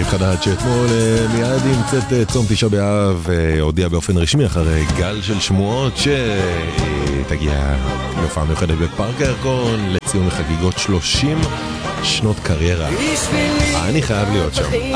חדד שאתמול מיד עם צאת צום תשעה באב הודיע באופן רשמי אחרי גל של שמועות שתגיע להופעה מיוחדת בפארק הירקון לציון חגיגות 30 שנות קריירה. אני חייב להיות שם,